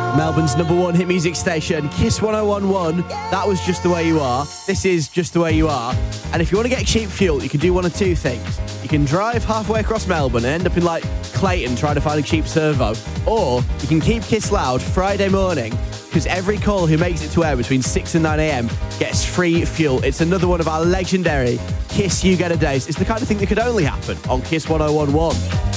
Melbourne's #1 hit music station, Kiss 1011. That was Just the Way You Are. This is Just the Way You Are. And if you want to get cheap fuel, you can do one of two things. You can drive halfway across Melbourne and end up in like Clayton trying to find a cheap servo. Or you can keep Kiss loud Friday morning, because every call who makes it to air between 6 and 9 a.m. gets free fuel. It's another one of our legendary Kiss You Get a Days. It's the kind of thing that could only happen on Kiss 1011.